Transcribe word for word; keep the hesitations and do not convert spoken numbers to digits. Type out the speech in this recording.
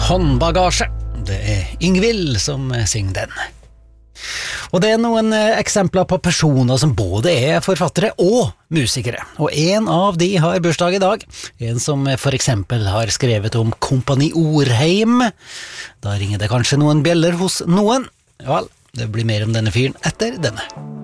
Håndbagasje. Det er Yngvild som synger den. Og det er noen eksempler på personer som både er forfattere og musikere. Og en av de har bursdag i dag. En som for eksempel har skrevet om Kompani Orheim. Da ringer det kanskje noen bjeller hos noen. Vel, det blir mer om denne fyren etter denne.